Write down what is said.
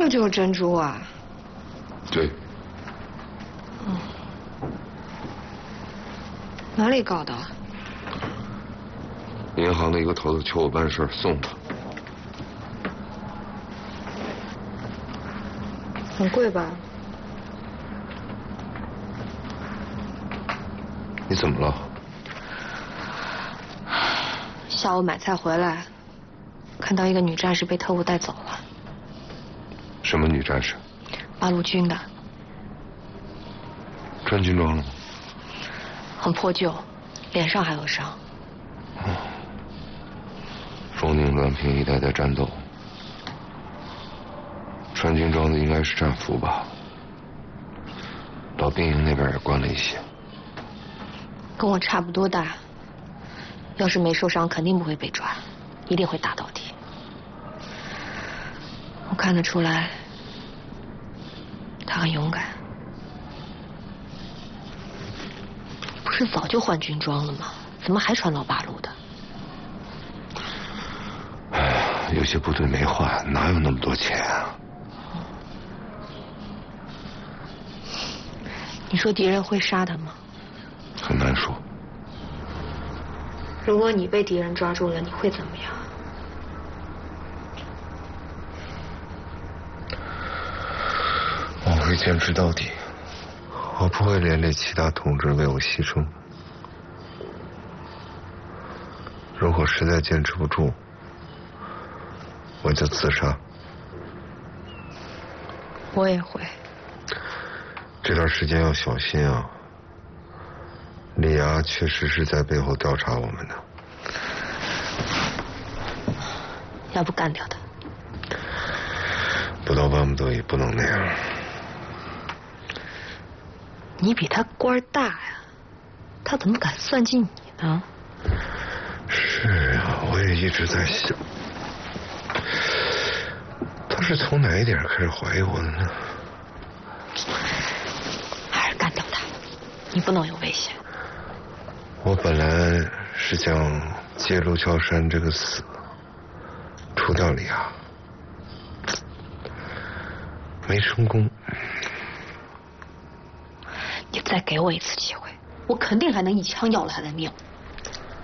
这就是珍珠啊？ 对。 嗯。哪里搞的？ 银行的一个头子求我办事，送他。 很贵吧？ 你怎么了？ 下午买菜回来，看到一个女战士被特务带走了。 什么女战士？ 八路军的。 穿军装了吗？ 很破旧，脸上还有伤。 哦。中宁滦平一带在战斗，穿军装的应该是战俘吧。老兵营那边也关了一些。 跟我差不多大，要是没受伤，肯定不会被抓，一定会打到底。我看得出来，他很勇敢。不是早就换军装了吗？怎么还穿老八路的？ 哎呀，有些部队没换，哪有那么多钱啊？ 你说敌人会杀他吗？ 很难说。 如果你被敌人抓住了，你会怎么样？ 我会坚持到底，我不会连累其他同志为我牺牲。如果实在坚持不住，我就自杀。 我也会。 这段时间要小心啊！李涯确实是在背后调查我们的。 要不干掉他？ 不到万不得已，不能那样。 你比他官大呀，他怎么敢算计你呢？ 是啊，我也一直在想，他是从哪一点开始怀疑我的呢？ 还是干掉他，你不能有危险。 我本来是想借陆峭山这个死除掉李涯，没成功。 你再给我一次机会，我肯定还能一枪要了他的命。